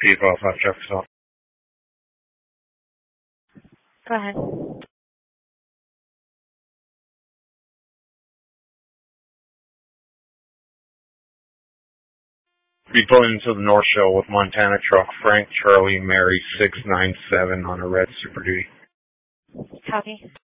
855 Jefferson. Go ahead. Be pulling into the North Shore with Montana truck Frank Charlie Mary 697 on a red Super Duty. Copy.